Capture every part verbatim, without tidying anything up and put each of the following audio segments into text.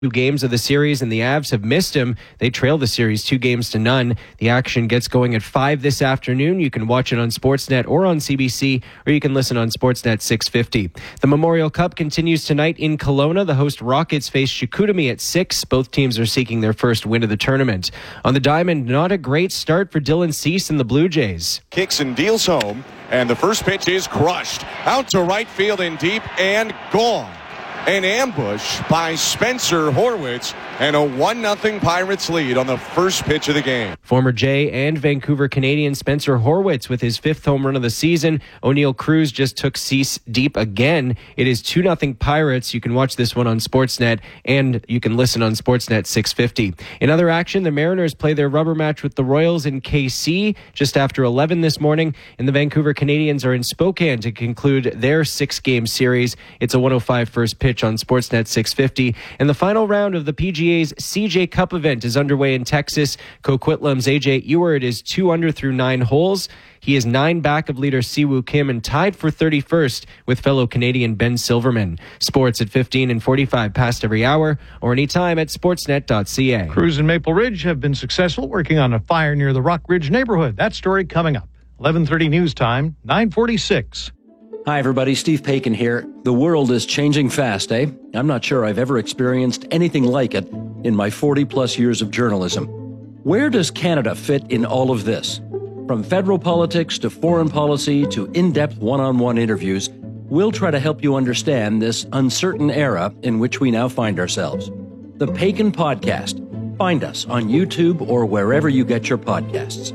Two games of the series, and the Avs have missed him. They trail the series two games to none. The action gets going at five this afternoon. You can watch it on Sportsnet or on C B C, or you can listen on Sportsnet six fifty. The Memorial Cup continues tonight in Kelowna. The host Rockets face Chicoutimi at six. Both teams are seeking their first win of the tournament. On the diamond, not a great start for Dylan Cease and the Blue Jays. Kicks and deals home, and the first pitch is crushed. Out to right field and deep, and gone. An ambush by Spencer Horwitz, and a one nothing Pirates lead on the first pitch of the game. Former Jay and Vancouver Canadian Spencer Horwitz with his fifth home run of the season. O'Neill Cruz just took Cease deep again. It is two nothing Pirates. You can watch this one on Sportsnet, and you can listen on Sportsnet six fifty. In other action, the Mariners play their rubber match with the Royals in K C just after eleven this morning, and the Vancouver Canadians are in Spokane to conclude their six-game series. It's a one oh five first pitch on Sportsnet six fifty. And the final round of the P G A's C J Cup event is underway in Texas. Coquitlam's A J Ewart is two under through nine holes. He is nine back of leader Siwoo Kim and tied for thirty-first with fellow Canadian Ben Silverman. Sports at fifteen and forty-five past every hour, or anytime at sportsnet dot c a. Crews in Maple Ridge have been successful working on a fire near the Rock Ridge neighborhood. That story coming up. eleven thirty news time, nine forty-six. Hi, everybody. Steve Paikin here. The world is changing fast, eh? I'm not sure I've ever experienced anything like it in my forty-plus years of journalism. Where does Canada fit in all of this? From federal politics to foreign policy to in-depth one-on-one interviews, we'll try to help you understand this uncertain era in which we now find ourselves. The Paikin Podcast. Find us on YouTube or wherever you get your podcasts.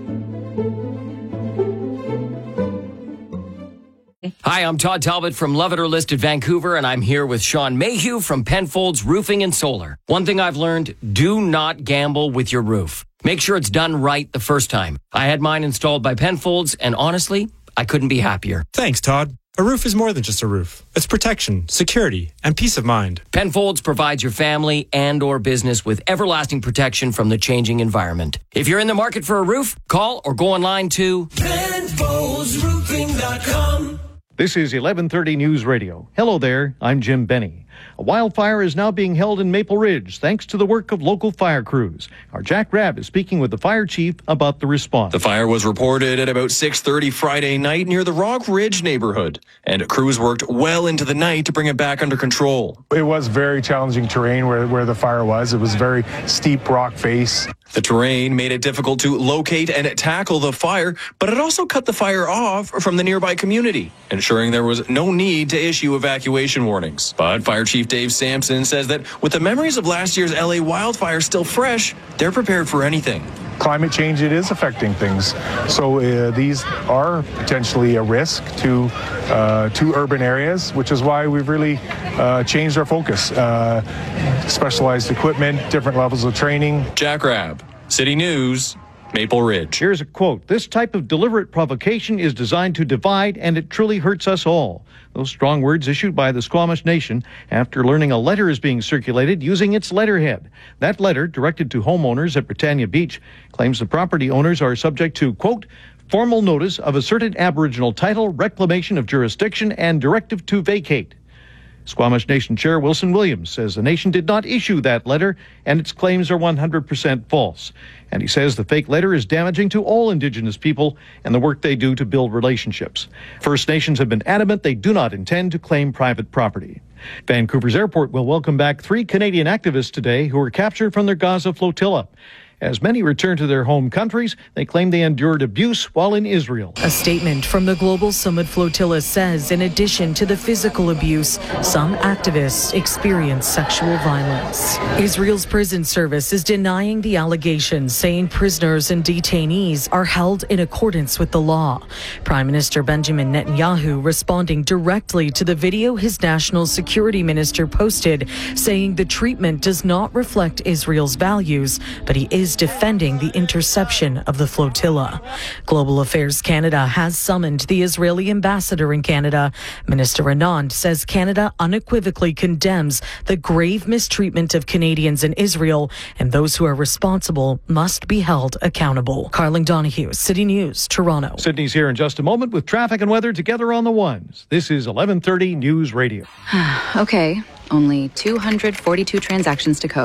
Hi, I'm Todd Talbot from Love It or List It Vancouver, and I'm here with Sean Mayhew from Penfolds Roofing and Solar. One thing I've learned, do not gamble with your roof. Make sure it's done right the first time. I had mine installed by Penfolds, and honestly, I couldn't be happier. Thanks, Todd. A roof is more than just a roof. It's protection, security, and peace of mind. Penfolds provides your family and or business with everlasting protection from the changing environment. If you're in the market for a roof, call or go online to penfolds roofing dot com. This is eleven thirty News Radio. Hello there, I'm Jim Benny. A wildfire is now being held in Maple Ridge thanks to the work of local fire crews. Our Jack Rabb is speaking with the fire chief about the response. The fire was reported at about six thirty Friday night near the Rock Ridge neighborhood, and crews worked well into the night to bring it back under control. It was very challenging terrain where, where the fire was. It was very steep rock face. The terrain made it difficult to locate and tackle the fire, but it also cut the fire off from the nearby community, ensuring there was no need to issue evacuation warnings. But Fire Chief Dave Sampson says that with the memories of last year's L A wildfire still fresh, they're prepared for anything. Climate change, it is affecting things. So uh, these are potentially a risk to uh, to urban areas, which is why we've really uh, changed our focus. Uh, specialized equipment, different levels of training. Jack Rabb, City News, Maple Ridge. Here's a quote. This type of deliberate provocation is designed to divide, and it truly hurts us all. Those strong words issued by the Squamish Nation after learning a letter is being circulated using its letterhead. That letter, directed to homeowners at Britannia Beach, claims the property owners are subject to, quote, formal notice of asserted Aboriginal title, reclamation of jurisdiction, and directive to vacate. Squamish Nation Chair Wilson Williams says the nation did not issue that letter and its claims are one hundred percent false. And he says the fake letter is damaging to all Indigenous people and the work they do to build relationships. First Nations have been adamant they do not intend to claim private property. Vancouver's airport will welcome back three Canadian activists today who were captured from their Gaza flotilla. As many return to their home countries, they claim they endured abuse while in Israel. A statement from the Global Summit Flotilla says, in addition to the physical abuse, some activists experienced sexual violence. Israel's prison service is denying the allegations, saying prisoners and detainees are held in accordance with the law. Prime Minister Benjamin Netanyahu responding directly to the video his national security minister posted, saying the treatment does not reflect Israel's values, but he is defending the interception of the flotilla. Global Affairs Canada has summoned the Israeli ambassador in Canada. Minister Anand says Canada unequivocally condemns the grave mistreatment of Canadians in Israel, and those who are responsible must be held accountable. Carling Donahue, City News, Toronto. Sydney's here in just a moment with traffic and weather together on the ones. This is eleven thirty News Radio. Okay, Only two hundred forty-two transactions to code.